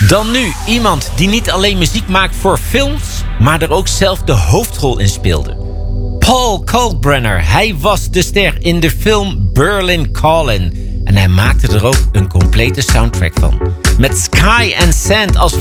Dan nu iemand die niet alleen muziek maakt voor films, maar er ook zelf de hoofdrol in speelde. Paul Kalkbrenner, hij was de ster in de film Berlin Calling. En hij maakte er ook een complete soundtrack van. Met Sky and Sand als